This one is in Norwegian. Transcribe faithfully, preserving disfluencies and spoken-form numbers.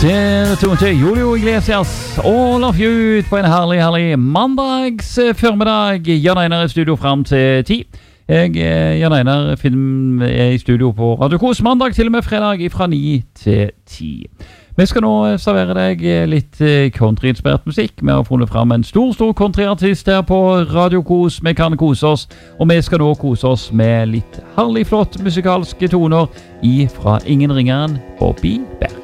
Der tonte Julio Iglesias All of You ut på en herlig, herlig mandags formiddag. Jan Einar i studio frem til ti. Jeg, Jan Einar, film er i studio på Radio Kos mandag til og med fredag fra ni til ti. Vi skal nå servere deg litt country-inspirert musikk. Vi har funnet frem en stor, stor country-artist her på Radio Kos. Vi kan kose oss, og vi skal nå kose oss med litt herlig flott musikalske toner ifra ingen ringere enn Bobby Berg.